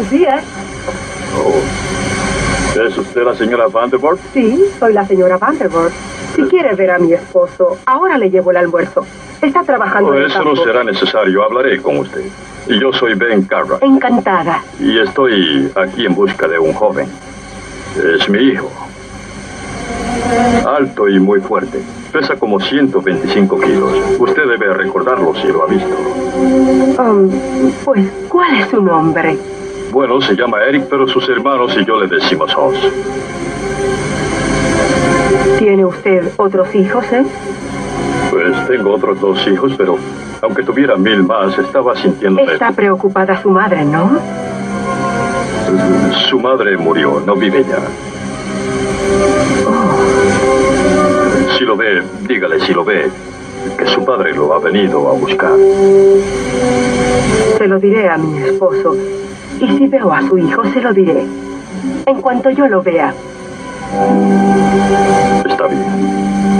Buenos días. Oh. ¿Es usted la señora Vanderbilt? Sí, soy la señora Vanderbilt. Si quiere ver a mi esposo, ahora le llevo el almuerzo. Está trabajando en el eso campo. no será necesario. Hablaré con usted. Y yo soy Ben Cartwright. Encantada. Y estoy aquí en busca de un joven. Es mi hijo. Alto y muy fuerte. Pesa como 125 kilos. Usted debe recordarlo si lo ha visto. Pues, ¿cuál es su nombre? Bueno, se llama Eric, pero sus hermanos y yo le decimos Oz. ¿Tiene usted otros hijos, Pues tengo otros 2 hijos, pero aunque tuviera 1000 más, estaba sintiéndome... Está preocupada su madre, ¿no? Su madre murió, no vive ya. Si lo ve, dígale si lo ve, que su padre lo ha venido a buscar. Se lo diré a mi esposo. Y si veo a su hijo, se lo diré. En cuanto yo lo vea.